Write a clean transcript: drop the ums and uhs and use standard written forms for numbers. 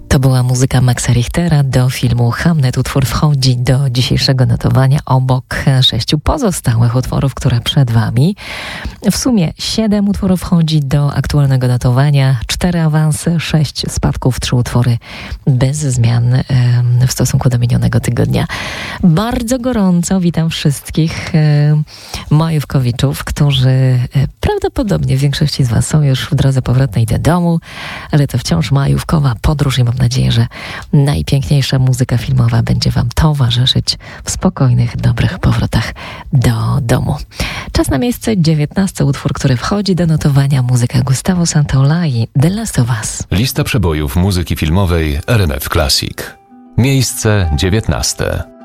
To była muzyka Maxa Richtera do filmu Hamlet. Utwór wchodzi do dzisiejszego notowania obok 6 pozostałych utworów, które przed Wami. W sumie 7 utworów wchodzi do aktualnego notowania, 4 awanse, 6 spadków, 3 utwory bez zmian w stosunku do minionego tygodnia. Bardzo gorąco witam wszystkich majówkowiczów, którzy prawdopodobnie w większości z Was są już w drodze powrotnej do domu, ale to wciąż majówkowa podróż i mam nadzieję, że najpiękniejsza muzyka filmowa będzie Wam towarzyszyć w spokojnych, dobrych powrotach do domu. Czas na miejsce 19. Utwór, który wchodzi do notowania, muzyka Gustavo Santaolalla, The Last of Us. Lista przebojów muzyki filmowej RMF Classic. Miejsce 19.